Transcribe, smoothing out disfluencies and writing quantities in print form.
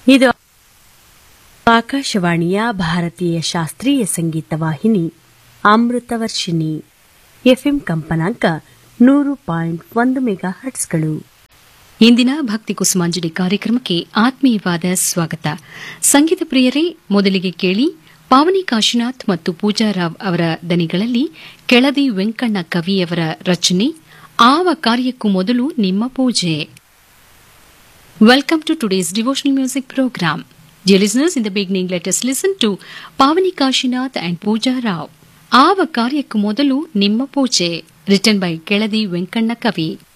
ಇದು ಆಕಾಶವಾಣಿಯ ಭಾರತೀಯ ಶಾಸ್ತ್ರೀಯ ಸಂಗೀತ ವಾಹಿನಿ ಅಮೃತವರ್ಷಿಣಿ ಎಫ್ಎಂ ಕಂಪನಾಂಕ 100.1 ಮೆಗಾ ಹರ್ಟ್ಸ್ಗಳು. ಇಂದಿನ ಭಕ್ತಿ ಕುಸುಮಾಂಜಲಿ ಕಾರ್ಯಕ್ರಮಕ್ಕೆ ಆತ್ಮೀಯವಾದ ಸ್ವಾಗತ. ಸಂಗೀತ ಪ್ರಿಯರೇ, ಮೊದಲಿಗೆ ಕೇಳಿ ಪಾವನಿ ಕಾಶಿನಾಥ್ ಮತ್ತು ಪೂಜಾ ರಾವ್ ಅವರ ದನಿಗಳಲ್ಲಿ ಕೆಳದಿ ವೆಂಕಣ್ಣ ಕವಿಯವರ ರಚನೆ ಆವ ಕಾರ್ಯಕ್ಕೂ ಮೊದಲು ನಿಮ್ಮ ಪೂಜೆ. Welcome to today's devotional music program. Dear listeners, in the beginning, let us listen to Pavani Kashinath and Pooja Rao. Ava Karyakku Modalu Nimma Pooje, written by Keladi Venkanna Kavi.